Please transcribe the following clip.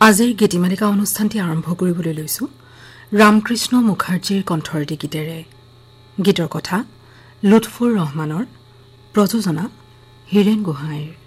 আজিৰ গীতিমালিকা অনুষ্ঠানটি আৰম্ভ কৰিবলৈ লৈছো ৰামকৃষ্ণ মুখাৰ্জীৰ কণ্ঠৰে গীতেৰে। গীতৰ কথা লুৎফুৰ ৰহমানৰ, প্ৰযোজনা হীৰেন গোহাঁইৰ।